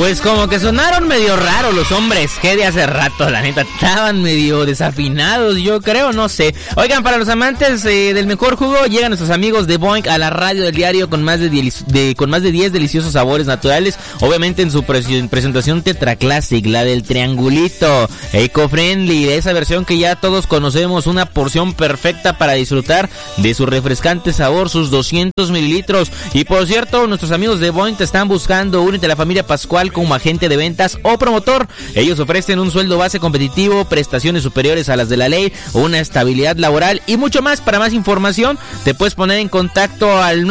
Pues como que sonaron medio raros los hombres que de hace rato, la neta, estaban medio desafinados, yo creo, no sé. Oigan, para los amantes del mejor jugo, llegan nuestros amigos de Boing a la radio del diario con más de 10 deliciosos sabores naturales, obviamente en su presentación Tetra Classic, la del triangulito, eco-friendly, esa versión que ya todos conocemos, una porción perfecta para disfrutar de su refrescante sabor, sus 200 mililitros. Y por cierto, nuestros amigos de Boing te están buscando, únete a la familia Pascual como agente de ventas o promotor. Ellos ofrecen un sueldo base competitivo, prestaciones superiores a las de la ley, una estabilidad laboral y mucho más. Para más información te puedes poner en contacto al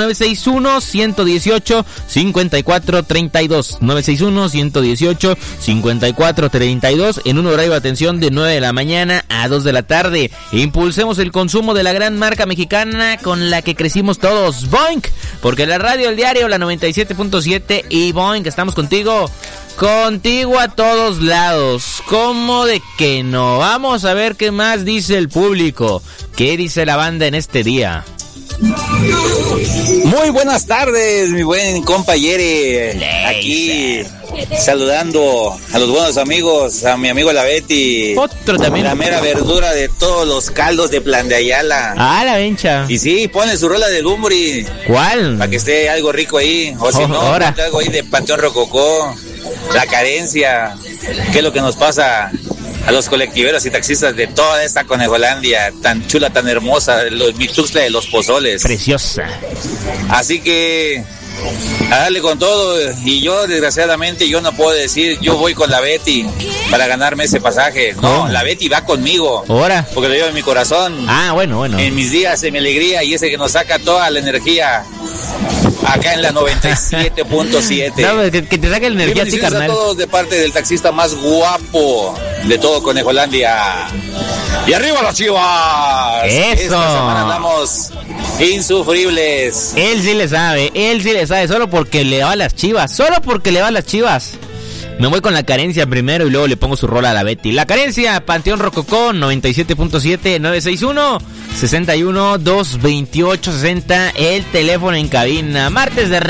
961-118-5432 961-118-5432 en un horario de atención de 9 de la mañana a 2 de la tarde. Impulsemos el consumo de la gran marca mexicana con la que crecimos todos, Boing, porque la radio del diario, la 97.7 y Boing, estamos contigo a todos lados. ¿Cómo de que no? Vamos a ver qué más dice el público, qué dice la banda en este día. Muy buenas tardes, mi buen compañero. Aquí saludando a los buenos amigos, a mi amigo la Betty. Otro también. La mera verdura de todos los caldos de Plan de Ayala. Ah, la vencha. Y sí, pone su rola de Bumburi. ¿Cuál? Para que esté algo rico ahí. O si no, algo ahí de Panteón Rococó. La carencia. ¿Qué es lo que nos pasa a los colectiveros y taxistas de toda esta Conejolandia tan chula, tan hermosa, mi Tuxtla de los Pozoles? Preciosa. Así que a darle con todo. Y yo, desgraciadamente, yo no puedo decir yo voy con la Betty para ganarme ese pasaje. No, la Betty va conmigo. ¿Ahora? Porque lo llevo en mi corazón. Ah, bueno. En mis días, en mi alegría, y ese que nos saca toda la energía acá en la 97.7. No, que te saque la energía a ti, carnal. A todos de parte del taxista más guapo de todo Conejolandia. ¡Y arriba las Chivas! ¡Eso! Esta semana andamos insufribles. Él sí le sabe, solo porque le va a las Chivas, Me voy con la carencia primero y luego le pongo su rola a la Betty. La carencia, Panteón Rococó, 97.7, 961-61-228-60, el teléfono en cabina. Martes de